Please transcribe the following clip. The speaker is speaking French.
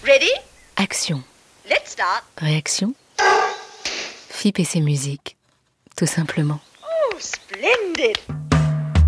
Ready? Action. Let's start. Réaction. FIP et ses musiques, tout simplement. Oh, splendid.